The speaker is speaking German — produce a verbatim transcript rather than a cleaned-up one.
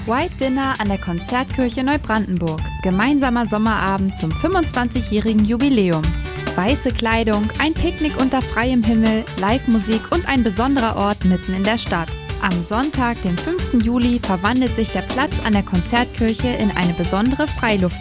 White Dinner an der Konzertkirche Neubrandenburg. Gemeinsamer Sommerabend zum fünfundzwanzigjährigen Jubiläum. Weiße Kleidung, ein Picknick unter freiem Himmel, Live-Musik und ein besonderer Ort mitten in der Stadt. Am Sonntag, dem fünften Juli, verwandelt sich der Platz an der Konzertkirche in eine besondere Freiluft.